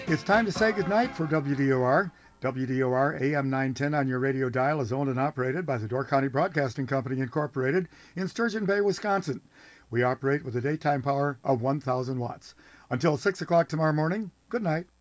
It's time to say goodnight for WDOR. WDOR AM 910 on your radio dial is owned and operated by the Door County Broadcasting Company, Incorporated, in Sturgeon Bay, Wisconsin. We operate with a daytime power of 1,000 watts. Until 6 o'clock tomorrow morning, good night.